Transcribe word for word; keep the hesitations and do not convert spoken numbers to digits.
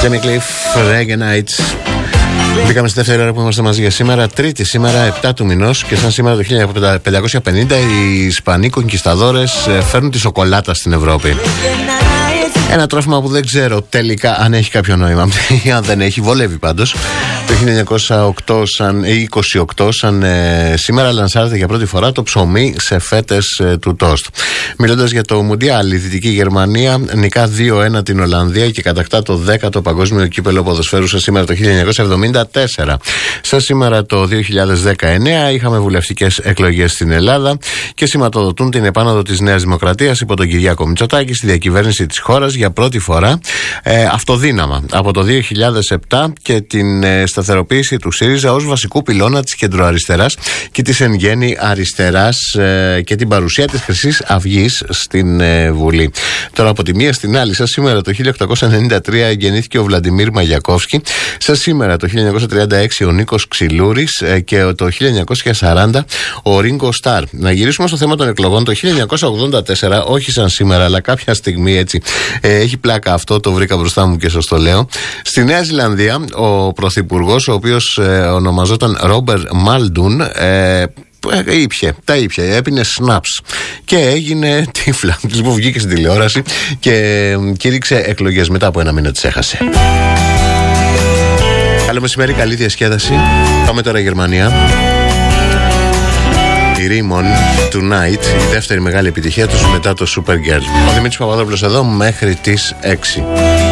Jamie Cliff, Reggae Nights. Μπήκαμε στη δεύτερη ώρα που είμαστε μαζί για σήμερα. Τρίτη σήμερα, επτά του μηνός. Και σαν σήμερα το χίλια πεντακόσια πενήντα οι Ισπανοί κονκισταδόρες φέρνουν τη σοκολάτα στην Ευρώπη. Ένα τρόφιμα που δεν ξέρω τελικά αν έχει κάποιο νόημα ή αν δεν έχει, βολεύει πάντως. Το χίλια εννιακόσια οκτώ, σαν, είκοσι οκτώ, σαν ε, σήμερα λανσάρεται για πρώτη φορά το ψωμί σε φέτες ε, του τόστ. Μιλώντας για το Μουντιάλ, η Δυτική Γερμανία νικά δύο ένα την Ολλανδία και κατακτά το δέκατο παγκόσμιο κύπελο ποδοσφαίρου σαν σήμερα το χίλια εννιακόσια εβδομήντα τέσσερα. Σαν σήμερα το δύο χιλιάδες δεκαεννέα είχαμε βουλευτικές εκλογές στην Ελλάδα και σηματοδοτούν την επάνωδο της Νέας Δημοκρατίας υπό τον Κυριάκο Μητσοτάκη στη διακυβέρνηση της χώρας για πρώτη φορά ε, αυτοδύναμα από το δύο χιλιάδες επτά και την ε, σταθεροποίηση του ΣΥΡΙΖΑ ως βασικού πυλώνα της κεντροαριστεράς και της εν γέννη αριστεράς ε, και την παρουσία της Χρυσής Αυγής στην ε, Βουλή. Τώρα από τη μία στην άλλη, σαν σήμερα το χίλια οκτακόσια ενενήντα τρία γεννήθηκε ο Βλαντιμίρ Μαγιακόφσκι, σαν σήμερα το χίλια εννιακόσια τριάντα έξι ο Νίκος Ξυλούρης ε, και το χίλια εννιακόσια σαράντα ο Ρίγκο Σταρ. Να γυρίσουμε στο θέμα των εκλογών. Το χίλια εννιακόσια ονενήντα τέσσερα, όχι σαν σήμερα αλλά κάποια στιγμή έτσι, ε, έχει πλάκα αυτό, το βρήκα μπροστά μου και σας το λέω. Στη Νέα Ζηλανδία ο πρωθυπουργός, ο οποίος ε, ονομαζόταν Ρόμπερ Μάλντουν, ε, ήπιε, τα ήπιε, έπινε σναπς και έγινε τύφλα. Λοιπόν, βγήκε στην τηλεόραση και κήρυξε εκλογές. Μετά από ένα μήνα τις έχασε. Καλό μεσημέρι, καλή διασκέδαση. Πάμε τώρα Γερμανία. Η Ρίμον Tonight, η δεύτερη μεγάλη επιτυχία τους μετά το Supergirl. Ο Δημήτρης Παπαδόπουλος εδώ μέχρι τις έξι.